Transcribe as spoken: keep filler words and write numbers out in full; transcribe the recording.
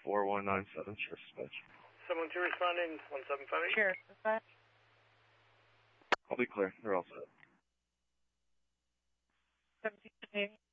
four one nine seven, Sheriff's Dispatch. seven one two responding, one seven five eight. Sheriff's Dispatch. I'll be clear. They're all set. seventeen